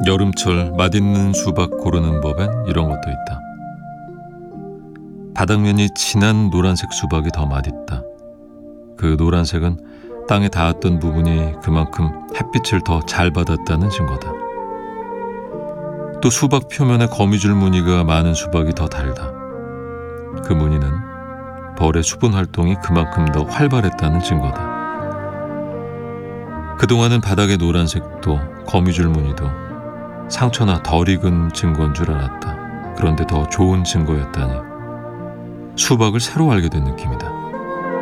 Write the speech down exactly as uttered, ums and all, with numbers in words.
여름철 맛있는 수박 고르는 법엔 이런 것도 있다. 바닥면이 진한 노란색 수박이 더 맛있다. 그 노란색은 땅에 닿았던 부분이 그만큼 햇빛을 더 잘 받았다는 증거다. 또 수박 표면에 거미줄 무늬가 많은 수박이 더 달다. 그 무늬는 벌의 수분 활동이 그만큼 더 활발했다는 증거다. 그동안은 바닥의 노란색도 거미줄 무늬도 상처나 덜 익은 증거인 줄 알았다. 그런데 더 좋은 증거였다니 수박을 새로 알게 된 느낌이다.